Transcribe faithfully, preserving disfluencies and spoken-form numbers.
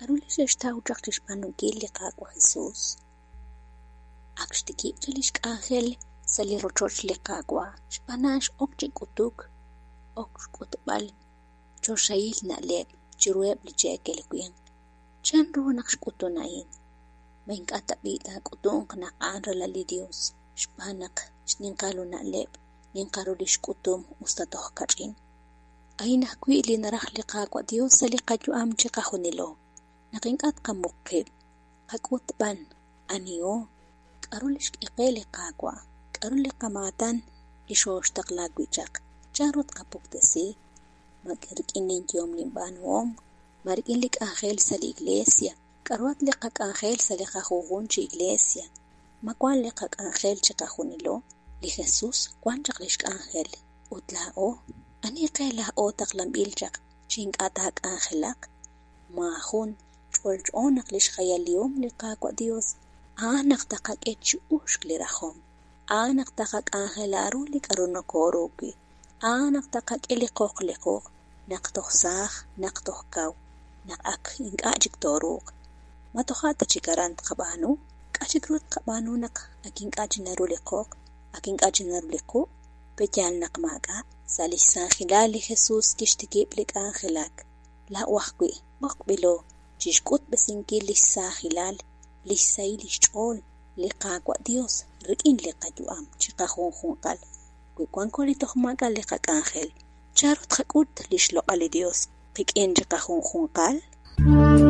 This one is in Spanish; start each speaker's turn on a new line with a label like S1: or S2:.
S1: Arulish estaw chaqchishpanu kili qaqwa Jesús. Akxtiki chalish ángel sali rochoch li qaqwa. Shpanash okchi kutuk. Okch kutbal. Choshayil naleb. Chirueb li chekel quien. Chan ruanaq kutunain. Main katabita kutun qnaqanra li Dios. Shpanak shninqalu naleb. Ninqarulish kutum ustatoh kachin. Ayna kwi li naraj li qaqwa Dios sali qayu amchi qajunilo. Naqinqat qamuqib. Qakutban. Anio. Karulish iqeli qaqwa. Karuli qamatan ishosh taqlaquichaq. Charot qapuktasi. Magirkinin yom limbanuom. Marginlik ángel sali iglesia. Karuat li qaq ángel sali qajujun chi iglesia. Makuan li qaq ángel chi qajunilo. Li Jesús kuanchaq lishk ángel. Utlao. Ani qela o taqlambilchaq. Chinqatak ángelaq. Mahun. Chwalchonaq lish khayaliom li qaqwa Dios. Aanaq taqaqech ushk li rajom. Aanaq taqaq ángel aruli karunokoroki. Aanaq taqaq li qoq li qoq. Naqtoh saj, naqtoh kaw. Naqaq inqachik toruq. Matohata chikarant qabanu. Kachikrut qabanu naq akinqachinaru li qoq. Akinqachinaru li qu. Pechal naqmaqa. Salish sanjilali Jesús kishtikib li ángelak. La waqwi. Waqbilo. Chishkut besinkil lish sajilal. Lish saylish chol. Li qaqwa Dios. Rikin li qayuam. Chiqajun junqal. Kuikuan kolitoh maqa li qaq ángel. Charot qakut lish loqali Dios. Qikin chiqajun junqal.